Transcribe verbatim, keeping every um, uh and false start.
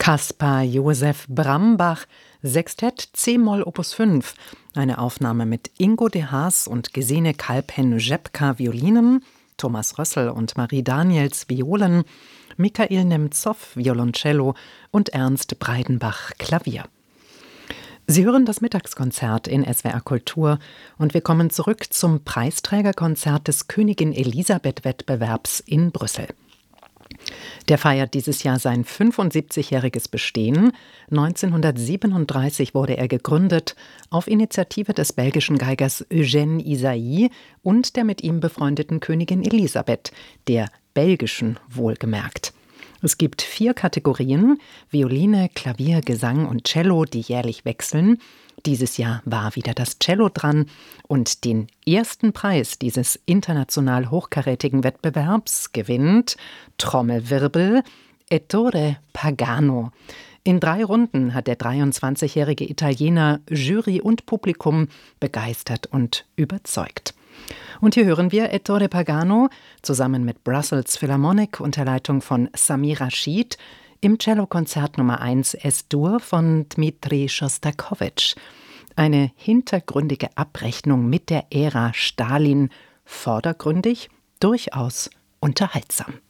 Caspar Josef Brambach, Sextett c-Moll Opus fünf, eine Aufnahme mit Ingo de Haas und Gesine Kalpen-Rzepka Violinen, Thomas Rössel und Marie Daniels Violen, Michael Nemzow Violoncello und Ernst Breidenbach Klavier. Sie hören das Mittagskonzert in S W R Kultur und wir kommen zurück zum Preisträgerkonzert des Königin-Elisabeth-Wettbewerbs in Brüssel. Der feiert dieses Jahr sein fünfundsiebzigjähriges Bestehen. neunzehnhundertsiebenunddreißig wurde er gegründet, auf Initiative des belgischen Geigers Eugène Ysaÿe und der mit ihm befreundeten Königin Elisabeth, der belgischen wohlgemerkt. Es gibt vier Kategorien: Violine, Klavier, Gesang und Cello, die jährlich wechseln. Dieses Jahr war wieder das Cello dran und den ersten Preis dieses international hochkarätigen Wettbewerbs gewinnt, Trommelwirbel, Ettore Pagano. In drei Runden hat der dreiundzwanzigjährige Italiener Jury und Publikum begeistert und überzeugt. Und hier hören wir Ettore Pagano zusammen mit Brussels Philharmonic unter Leitung von Samir Rashid im Cellokonzert Nummer eins Es-Dur von Dmitri Schostakowitsch. Eine hintergründige Abrechnung mit der Ära Stalin, vordergründig, durchaus unterhaltsam.